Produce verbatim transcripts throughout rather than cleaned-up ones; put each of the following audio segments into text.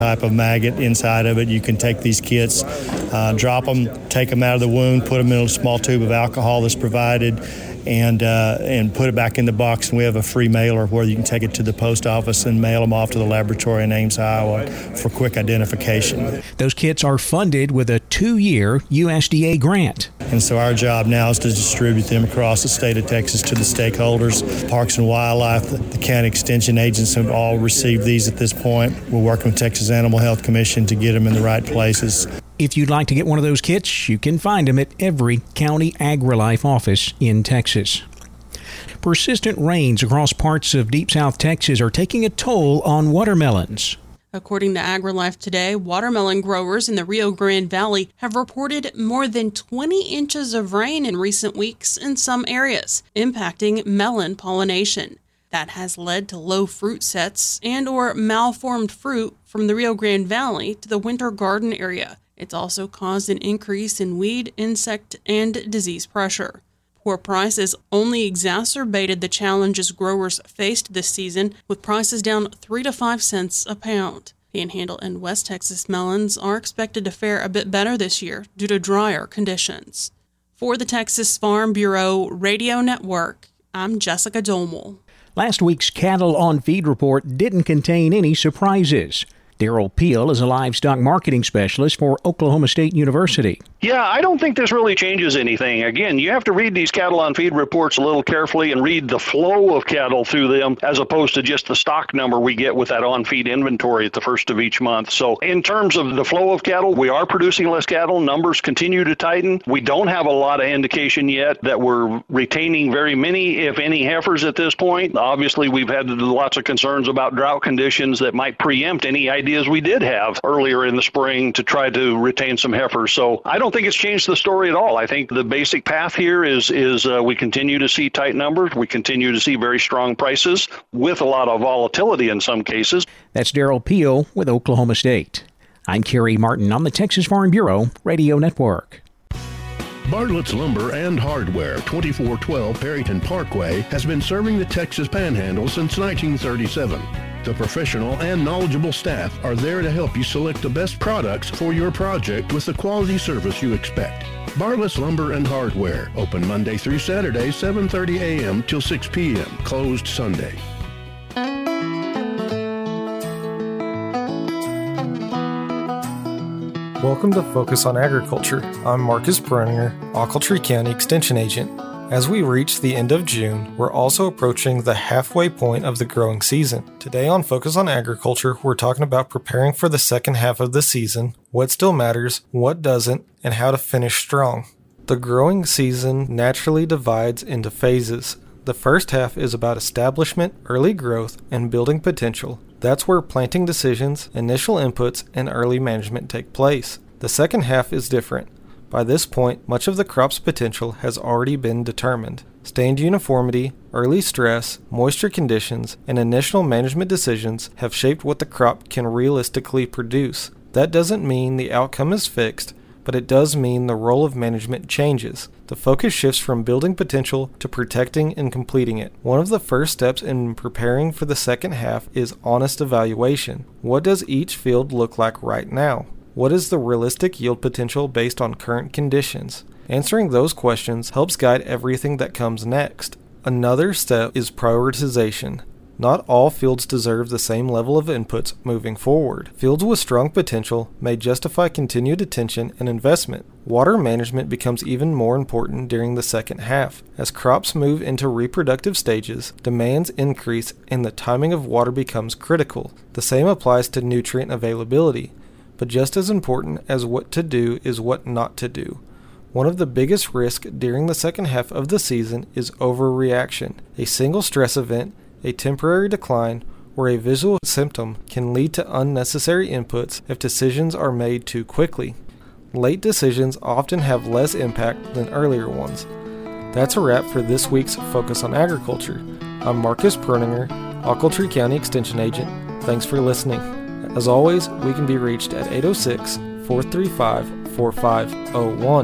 type of maggot inside of it. You can take these kits, uh, drop them, take them out of the wound, put them in a small tube of alcohol that's provided, and uh, and put it back in the box. And we have a free mailer where you can take it to the post office and mail them off to the laboratory in Ames, Iowa for quick identification. Those kits are funded with a two-year U S D A grant. And so our job now is to distribute them across the state of Texas to the stakeholders. Parks and Wildlife, the, the county extension agents have all received these at this point. We're working with Texas Animal Health Commission to get them in the right places. If you'd like to get one of those kits, you can find them at every county AgriLife office in Texas. Persistent rains across parts of deep South Texas are taking a toll on watermelons. According to AgriLife Today, watermelon growers in the Rio Grande Valley have reported more than twenty inches of rain in recent weeks in some areas, impacting melon pollination. That has led to low fruit sets and or malformed fruit from the Rio Grande Valley to the winter garden area. It's also caused an increase in weed, insect, and disease pressure. Poor prices only exacerbated the challenges growers faced this season, with prices down three to five cents a pound. Panhandle and West Texas melons are expected to fare a bit better this year due to drier conditions. For the Texas Farm Bureau Radio Network, I'm Jessica Domel. Last week's Cattle on Feed report didn't contain any surprises. Daryl Peel is a livestock marketing specialist for Oklahoma State University. Yeah, I don't think this really changes anything. Again, you have to read these cattle on feed reports a little carefully and read the flow of cattle through them as opposed to just the stock number we get with that on-feed inventory at the first of each month. So in terms of the flow of cattle, we are producing less cattle. Numbers continue to tighten. We don't have a lot of indication yet that we're retaining very many, if any, heifers at this point. Obviously, we've had lots of concerns about drought conditions that might preempt any ideas we did have earlier in the spring to try to retain some heifers. So I don't think it's changed the story at all. I think the basic path here is is uh, we continue to see tight numbers. We continue to see very strong prices with a lot of volatility in some cases. That's Daryl Peel with Oklahoma State. I'm Kerry Martin on the Texas Farm Bureau Radio Network. Bartlett's Lumber and Hardware, twenty-four twelve Perryton Parkway, has been serving the Texas Panhandle since nineteen thirty-seven. The professional and knowledgeable staff are there to help you select the best products for your project with the quality service you expect. Bartlett's Lumber and Hardware, open Monday through Saturday, seven thirty a.m. till six p.m., closed Sunday. Welcome to Focus on Agriculture. I'm Marcus Brunninger, Ochiltree County Extension Agent. As we reach the end of June, we're also approaching the halfway point of the growing season. Today on Focus on Agriculture, we're talking about preparing for the second half of the season, what still matters, what doesn't, and how to finish strong. The growing season naturally divides into phases. The first half is about establishment, early growth, and building potential. That's where planting decisions, initial inputs, and early management take place. The second half is different. By this point, much of the crop's potential has already been determined. Stand uniformity, early stress, moisture conditions, and initial management decisions have shaped what the crop can realistically produce. That doesn't mean the outcome is fixed, but it does mean the role of management changes. The focus shifts from building potential to protecting and completing it. One of the first steps in preparing for the second half is honest evaluation. What does each field look like right now? What is the realistic yield potential based on current conditions? Answering those questions helps guide everything that comes next. Another step is prioritization. Not all fields deserve the same level of inputs moving forward. Fields with strong potential may justify continued attention and investment. Water management becomes even more important during the second half. As crops move into reproductive stages, demands increase and the timing of water becomes critical. The same applies to nutrient availability. But just as important as what to do is what not to do. One of the biggest risks during the second half of the season is overreaction. A single stress event, a temporary decline, or a visual symptom can lead to unnecessary inputs if decisions are made too quickly. Late decisions often have less impact than earlier ones. That's a wrap for this week's Focus on Agriculture. I'm Marcus Brunninger, Ochiltree County Extension Agent. Thanks for listening. As always, we can be reached at eight oh six, four three five, four five oh one.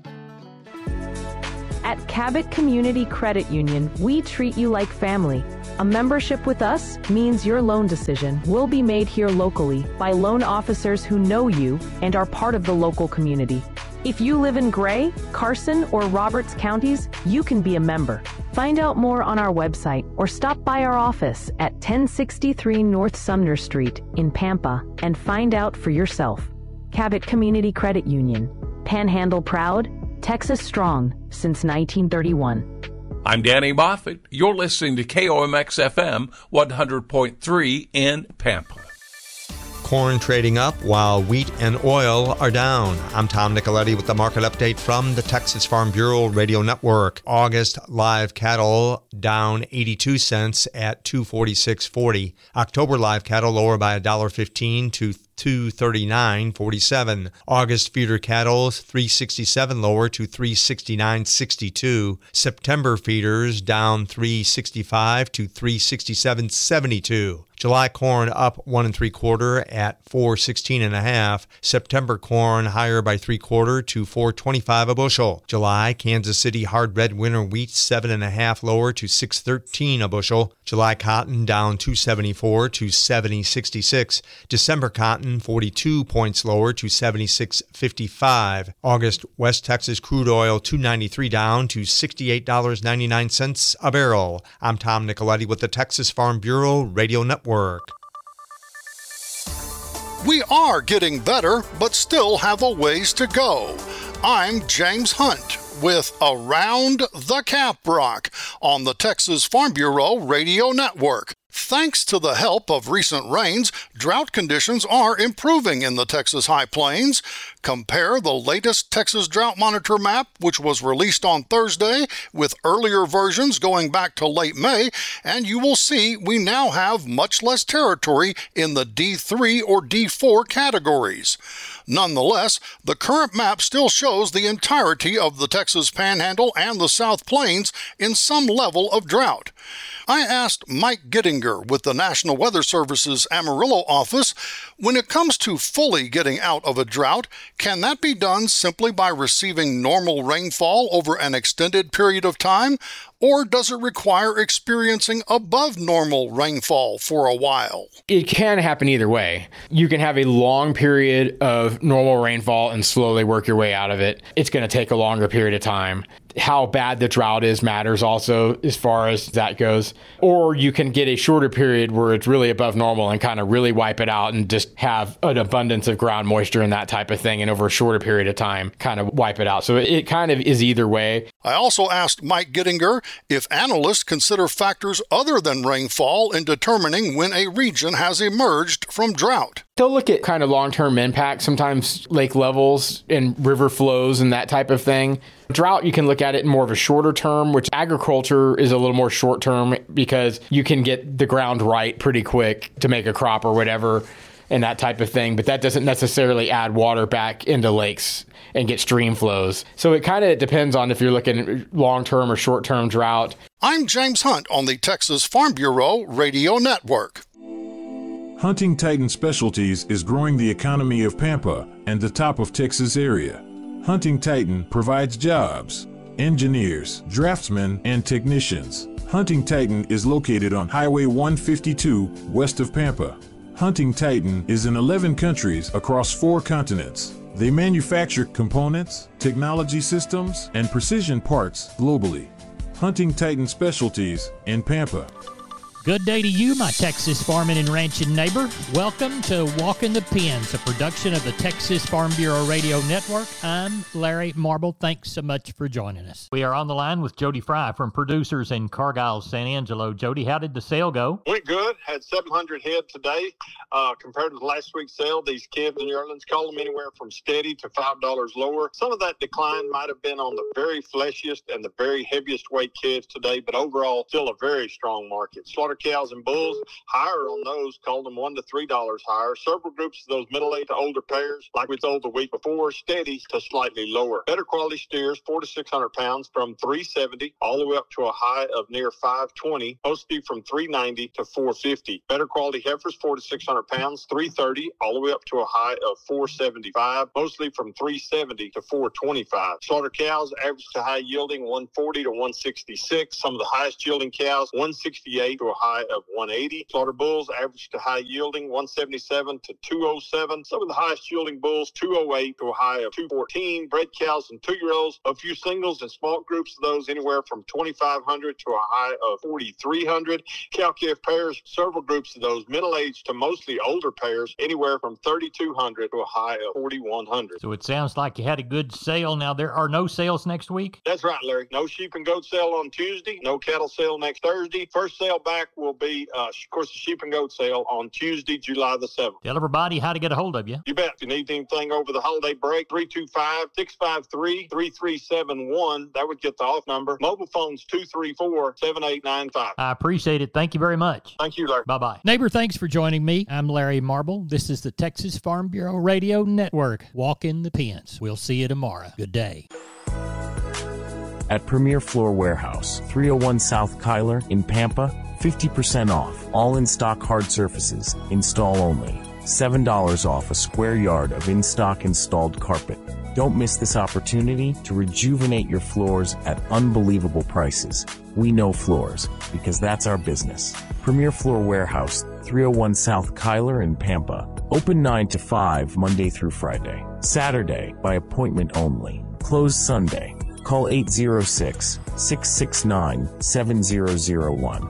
At Cabot Community Credit Union, we treat you like family. A membership with us means your loan decision will be made here locally by loan officers who know you and are part of the local community. If you live in Gray, Carson, or Roberts counties, you can be a member. Find out more on our website or stop by our office at ten sixty-three North Sumner Street in Pampa and find out for yourself. Cabot Community Credit Union. Panhandle proud, Texas strong since nineteen thirty-one. I'm Danny Moffett. You're listening to K O M X F M one hundred point three in Pampa. Corn trading up while wheat and oil are down. I'm Tom Nicoletti with the market update from the Texas Farm Bureau Radio Network. August live cattle down eighty-two cents at two forty-six forty. October live cattle lower by one dollar fifteen to two thirty-nine forty-seven. August feeder cattle three sixty-seven lower to three sixty-nine sixty-two. September feeders down three sixty-five to three sixty-seven seventy-two. July corn up one and three quarter at four sixteen and a half. September corn higher by three quarter to four twenty-five a bushel. July Kansas City hard red winter wheat seven and a half lower to six thirteen a bushel. July cotton down two seventy-four to seventy sixty-six. December cotton forty-two points lower to seventy-six fifty-five. August West Texas crude oil two ninety-three down to sixty-eight ninety-nine a barrel. I'm Tom Nicoletti with the Texas Farm Bureau Radio Network. We are getting better, but still have a ways to go. I'm James Hunt with Around the Caprock on the Texas Farm Bureau Radio Network. Thanks to the help of recent rains, drought conditions are improving in the Texas High Plains. Compare the latest Texas Drought Monitor map, which was released on Thursday, with earlier versions going back to late May, and you will see we now have much less territory in the D three or D four categories. Nonetheless, the current map still shows the entirety of the Texas Panhandle and the South Plains in some level of drought. I asked Mike Gittinger with the National Weather Service's Amarillo office, when it comes to fully getting out of a drought, can that be done simply by receiving normal rainfall over an extended period of time, or does it require experiencing above normal rainfall for a while? It can happen either way. You can have a long period of normal rainfall and slowly work your way out of it. It's going to take a longer period of time. How bad the drought is matters also as far as that goes. Or you can get a shorter period where it's really above normal and kind of really wipe it out and just have an abundance of ground moisture and that type of thing, and over a shorter period of time kind of wipe it out. So it kind of is either way. I also asked Mike Gittinger if analysts consider factors other than rainfall in determining when a region has emerged from drought. They'll look at kind of long-term impact, sometimes lake levels and river flows and that type of thing. Drought, you can look at it in more of a shorter term, which agriculture is a little more short term because you can get the ground right pretty quick to make a crop or whatever and that type of thing. But that doesn't necessarily add water back into lakes and get stream flows. So it kind of depends on if you're looking at long-term or short-term drought. I'm James Hunt on the Texas Farm Bureau Radio Network. Hunting Titan Specialties is growing the economy of Pampa and the top of Texas area. Hunting Titan provides jobs, engineers, draftsmen, and technicians. Hunting Titan is located on Highway one fifty-two west of Pampa. Hunting Titan is in eleven countries across four continents. They manufacture components, technology systems, and precision parts globally. Hunting Titan Specialties in Pampa. Good day to you, my Texas farming and ranching neighbor. Welcome to Walking the Pens, a production of the Texas Farm Bureau Radio Network. I'm Larry Marble. Thanks so much for joining us. We are on the line with Jody Fry from Producers in Cargyle, San Angelo. Jody, how did the sale go? Went good. Had seven hundred head today. Uh, compared to last week's sale, these kids in New Orleans call them anywhere from steady to five dollars lower. Some of that decline might have been on the very fleshiest and the very heaviest weight kids today, but overall, still a very strong market. Slaughter cows and bulls, higher on those, called them one to three dollars higher. Several groups of those middle-aged to older pairs, like we sold the week before, steady to slightly lower. Better quality steers, four to six hundred pounds, from three seventy all the way up to a high of near five twenty, mostly from three ninety to four fifty. Better quality heifers, four to six hundred pounds, three thirty all the way up to a high of four seventy-five, mostly from three seventy to four twenty-five. Slaughter cows, average to high yielding one forty to one sixty-six. Some of the highest yielding cows, one sixty-eight to a high high of one eighty. Slaughter bulls average to high yielding one seventy-seven to two oh seven. Some of the highest yielding bulls two oh eight to a high of two fourteen. Bred cows and two-year-olds, a few singles and small groups of those anywhere from twenty-five hundred to a high of forty-three hundred. Cow-calf pairs, several groups of those middle-aged to mostly older pairs, anywhere from thirty-two hundred to a high of forty-one hundred. So it sounds like you had a good sale. Now, there are no sales next week? That's right, Larry. No sheep and goat sale on Tuesday. No cattle sale next Thursday. First sale back will be, uh, of course, the sheep and goat sale on Tuesday, July the seventh. Tell everybody how to get a hold of you. You bet. If you need anything over the holiday break, three two five, six five three, three three seven one. That would get the off number. Mobile phone's two three four, seven eight nine five. I appreciate it. Thank you very much. Thank you, Larry. Bye-bye. Neighbor, thanks for joining me. I'm Larry Marble. This is the Texas Farm Bureau Radio Network. Walk in the pens. We'll see you tomorrow. Good day. At Premier Floor Warehouse, three oh one South Kyler in Pampa, fifty percent off. All in-stock hard surfaces, install only. seven dollars off a square yard of in-stock installed carpet. Don't miss this opportunity to rejuvenate your floors at unbelievable prices. We know floors, because that's our business. Premier Floor Warehouse, three oh one South Kyler in Pampa. Open nine to five Monday through Friday. Saturday, by appointment only. Closed Sunday. Call eight oh six, six six nine, seven oh oh one.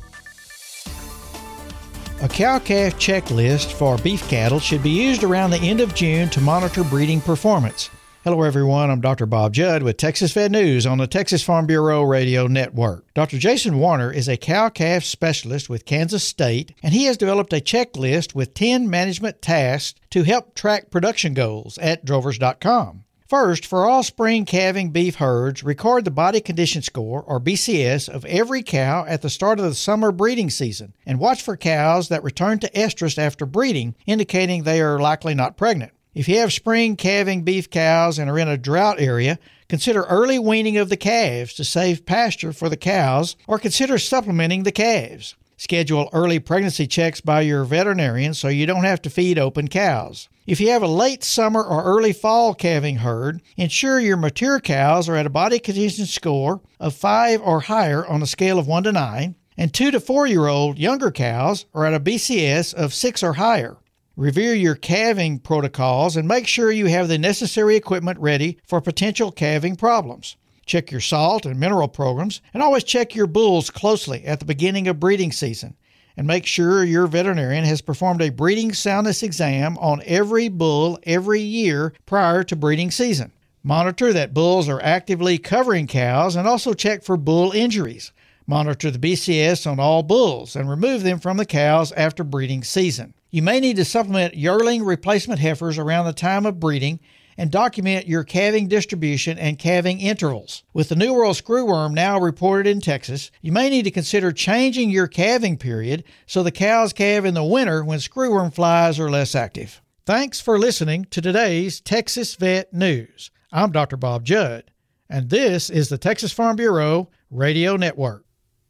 A cow-calf checklist for beef cattle should be used around the end of June to monitor breeding performance. Hello everyone, I'm Doctor Bob Judd with Texas Vet News on the Texas Farm Bureau Radio Network. Doctor Jason Warner is a cow-calf specialist with Kansas State, and he has developed a checklist with ten management tasks to help track production goals at drovers dot com. First, for all spring calving beef herds, record the body condition score, or B C S, of every cow at the start of the summer breeding season, and watch for cows that return to estrus after breeding, indicating they are likely not pregnant. If you have spring calving beef cows and are in a drought area, consider early weaning of the calves to save pasture for the cows, or consider supplementing the calves. Schedule early pregnancy checks by your veterinarian so you don't have to feed open cows. If you have a late summer or early fall calving herd, ensure your mature cows are at a body condition score of five or higher on a scale of one to nine, and two to four year old younger cows are at a B C S of six or higher. Review your calving protocols and make sure you have the necessary equipment ready for potential calving problems. Check your salt and mineral programs, and always check your bulls closely at the beginning of breeding season. And make sure your veterinarian has performed a breeding soundness exam on every bull every year prior to breeding season. Monitor that bulls are actively covering cows and also check for bull injuries. Monitor the B C S on all bulls and remove them from the cows after breeding season. You may need to supplement yearling replacement heifers around the time of breeding and document your calving distribution and calving intervals. With the New World screwworm now reported in Texas, you may need to consider changing your calving period so the cows calve in the winter when screwworm flies are less active. Thanks for listening to today's Texas Vet News. I'm Doctor Bob Judd, and this is the Texas Farm Bureau Radio Network.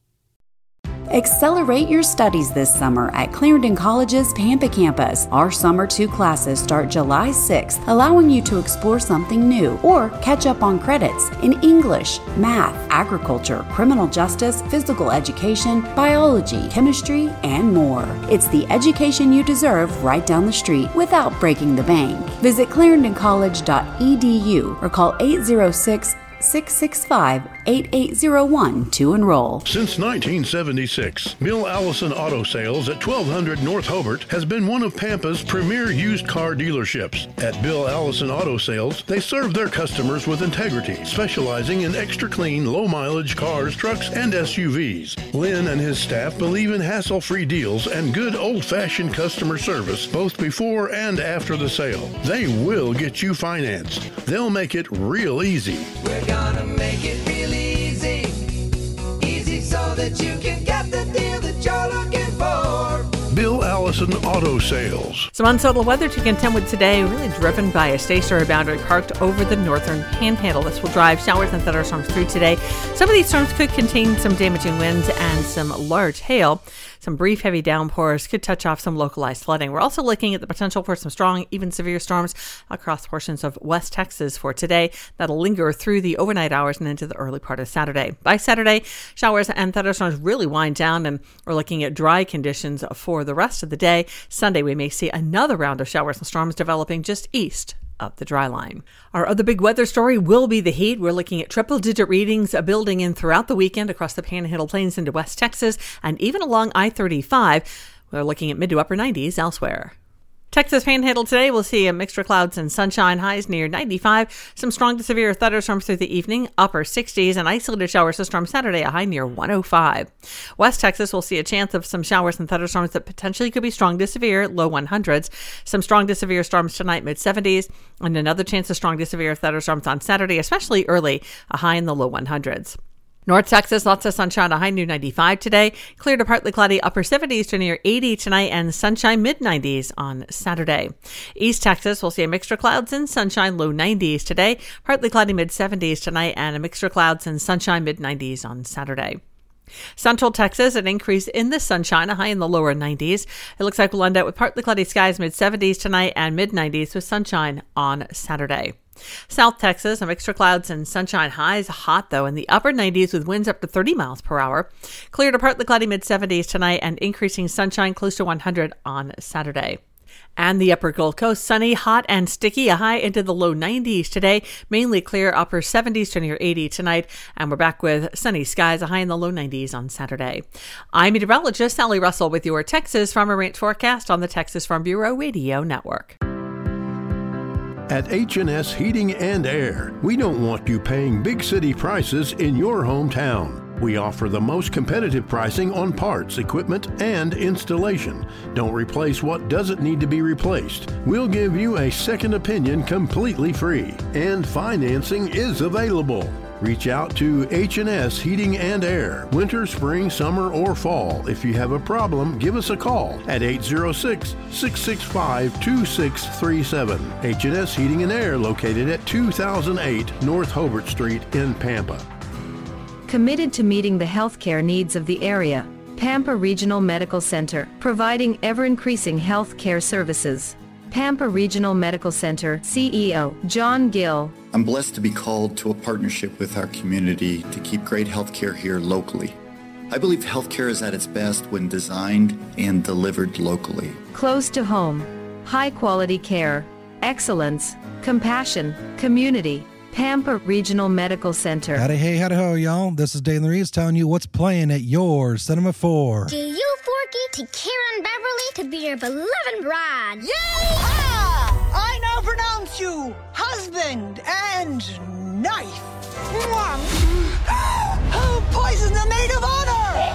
Accelerate your studies this summer at Clarendon College's Pampa campus. Our summer two classes start July sixth, allowing you to explore something new or catch up on credits in English, math, agriculture, criminal justice, physical education, biology, chemistry, and more. It's the education you deserve right down the street without breaking the bank. Visit clarendon college dot e d u or call eight oh six, six six five, eight eight zero one to enroll. Since nineteen seventy-six, Bill Allison Auto Sales at twelve hundred North Hobart has been one of Pampa's premier used car dealerships. At Bill Allison Auto Sales, they serve their customers with integrity, specializing in extra clean, low-mileage cars, trucks, and S U Vs. Lynn and his staff believe in hassle-free deals and good old-fashioned customer service, both before and after the sale. They will get you financed. They'll make it real easy. We're gonna make it real easy, easy so that you can get the deal that you're looking for. Bill Allison Auto Sales. Some unsettled weather to contend with today, really driven by a stationary boundary parked over the northern panhandle. This will drive showers and thunderstorms through today. Some of these storms could contain some damaging winds and some large hail. Some brief heavy downpours could touch off some localized flooding. We're also looking at the potential for some strong, even severe storms across portions of West Texas for today. That'll linger through the overnight hours and into the early part of Saturday. By Saturday, showers and thunderstorms really wind down, and we're looking at dry conditions for the rest of the day. Sunday, we may see another round of showers and storms developing just east of the dry line. Our other big weather story will be the heat. We're looking at triple-digit readings building in throughout the weekend across the Panhandle Plains into West Texas and even along I thirty-five. We're looking at mid to upper nineties elsewhere. Texas Panhandle today, we'll see a mixture of clouds and sunshine, highs near ninety-five. Some strong to severe thunderstorms through the evening, upper sixties, and isolated showers to storm Saturday, a high near one oh five. West Texas will see a chance of some showers and thunderstorms that potentially could be strong to severe, low hundreds. Some strong to severe storms tonight, mid seventies, and another chance of strong to severe thunderstorms on Saturday, especially early, a high in the low hundreds. North Texas, lots of sunshine, a high near ninety-five today. Clear to partly cloudy, upper seventies to near eighty tonight, and sunshine mid nineties on Saturday. East Texas, we'll see a mixture of clouds and sunshine, low nineties today. Partly cloudy, mid seventies tonight, and a mixture of clouds and sunshine mid nineties on Saturday. Central Texas, an increase in the sunshine, a high in the lower nineties. It looks like we'll end up with partly cloudy skies, mid seventies tonight, and mid nineties with sunshine on Saturday. South Texas, a mixture of clouds and sunshine, highs hot though in the upper nineties with winds up to thirty miles per hour. Clear to partly cloudy, mid seventies tonight, and increasing sunshine close to one hundred on Saturday. And the upper Gulf Coast, sunny, hot, and sticky, a high into the low nineties today. Mainly clear, upper seventies to near eighty tonight. And we're back with sunny skies, a high in the low nineties on Saturday. I'm meteorologist Sally Russell with your Texas Farm and Ranch forecast on the Texas Farm Bureau Radio Network. At H and S Heating and Air, we don't want you paying big city prices in your hometown. We offer the most competitive pricing on parts, equipment, and installation. Don't replace what doesn't need to be replaced. We'll give you a second opinion completely free, and financing is available. Reach out to H and S Heating and Air, winter, spring, summer, or fall. If you have a problem, give us a call at eight zero six, six six five, two six three seven. H and S Heating and Air, located at two thousand eight North Hobart Street in Pampa. Committed to meeting the healthcare needs of the area, Pampa Regional Medical Center, providing ever-increasing healthcare services. Pampa Regional Medical Center C E O John Gill. I'm blessed to be called to a partnership with our community to keep great healthcare here locally. I believe healthcare is at its best when designed and delivered locally. Close to home, high-quality care, excellence, compassion, community. Pampa Regional Medical Center. Howdy hey, howdy ho, y'all. This is Dane Reeves telling you what's playing at your Cinema four. Do you, Forky, to Karen Beverly to be your beloved bride? Yay! I now pronounce you husband and knife. Poison the maid of honor!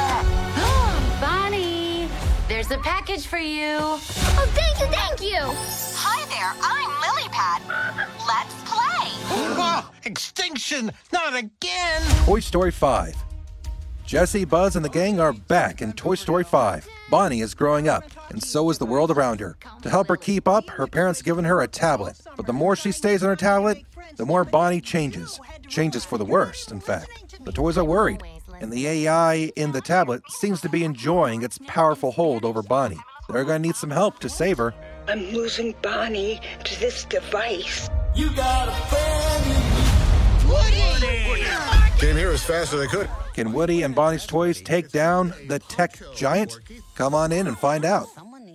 Bonnie, there's a package for you. Oh, thank you, thank you. Hi there, I'm Lilypad. Let's play. Oh, extinction, not again. Toy Story five. Jessie, Buzz, and the gang are back in Toy Story five. Bonnie is growing up, and so is the world around her. To help her keep up, her parents have given her a tablet. But the more she stays on her tablet, the more Bonnie changes. Changes for the worst, in fact. The toys are worried, and the A I in the tablet seems to be enjoying its powerful hold over Bonnie. They're going to need some help to save her. I'm losing Bonnie to this device. You got a friend. Woody! Came here as fast as they could. Can Woody and Bonnie's toys take down the tech giant? Come on in and find out.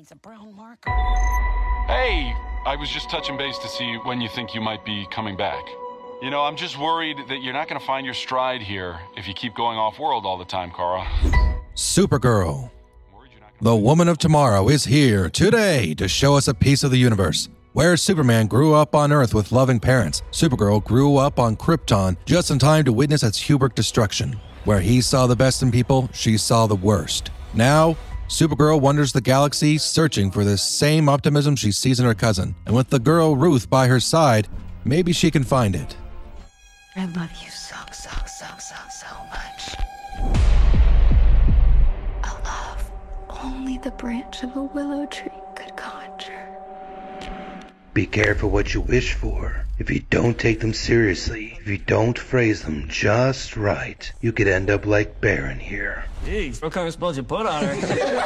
Hey, I was just touching base to see when you think you might be coming back. You know, I'm just worried that you're not going to find your stride here if you keep going off-world all the time, Carl. Supergirl. The woman of tomorrow is here today to show us a piece of the universe. Where Superman grew up on Earth with loving parents, Supergirl grew up on Krypton just in time to witness its hubris destruction. Where he saw the best in people, she saw the worst. Now, Supergirl wanders the galaxy searching for the same optimism she sees in her cousin. And with the girl Ruth by her side, maybe she can find it. I love you so, so, so, so, so much. A love only the branch of a willow tree could conjure. Be careful what you wish for. If you don't take them seriously, if you don't phrase them just right, you could end up like Baron here. Jeez, what kind of spells you put on her?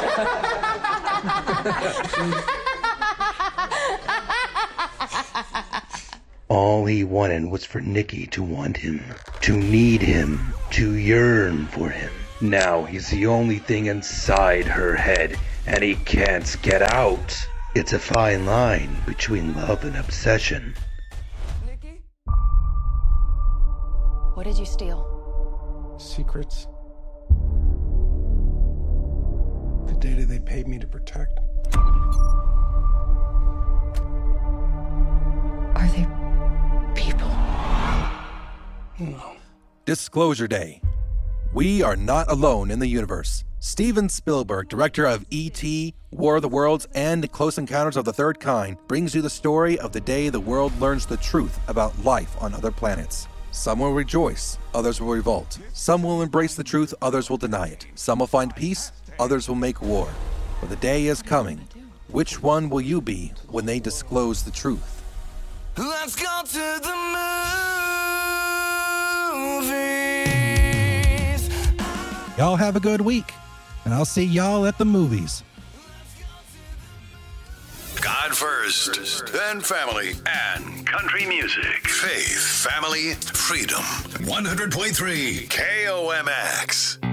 All he wanted was for Nikki to want him, to need him, to yearn for him. Now he's the only thing inside her head, and he can't get out. It's a fine line between love and obsession. What did you steal? Secrets. The data they paid me to protect. Are they people? No. Disclosure Day. We are not alone in the universe. Steven Spielberg, director of E T, War of the Worlds, and Close Encounters of the Third Kind, brings you the story of the day the world learns the truth about life on other planets. Some will rejoice, others will revolt. Some will embrace the truth, others will deny it. Some will find peace, others will make war. But the day is coming. Which one will you be when they disclose the truth? Let's go to the movies. Y'all have a good week, and I'll see y'all at the movies. God first, then family, and country music. Faith, family, freedom. one hundred point three K O M X.